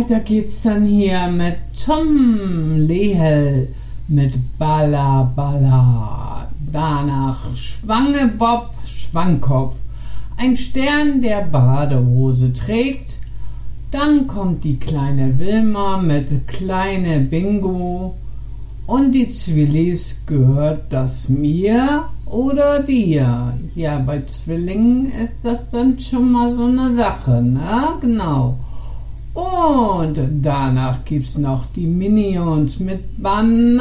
weiter geht's dann hier mit Tom Lehel mit Balla Balla. Danach Schwangebob Schwankopf, ein Stern, der Badehose trägt. Dann kommt die kleine Wilma mit kleine Bingo. Und die Zwillis, gehört das mir oder dir? Ja, bei Zwillingen ist das dann schon mal so eine Sache, ne? Genau. Und danach gibt's noch die Minions mit Bananen.